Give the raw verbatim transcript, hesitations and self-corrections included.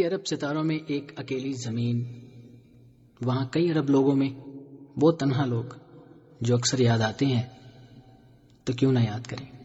अरब सितारों में एक अकेली ज़मीन, वहाँ कई अरब लोगों में वो तन्हा लोग जो अक्सर याद आते हैं, तो क्यों ना याद करें।